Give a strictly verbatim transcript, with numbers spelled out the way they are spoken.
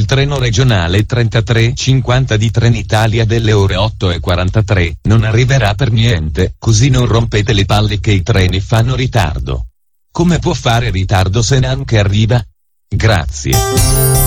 treno regionale trentatré cinquanta di Trenitalia delle ore otto e quarantatré non arriverà per niente, così non rompete le palle che i treni fanno ritardo. Come può fare ritardo se neanche arriva? Grazie.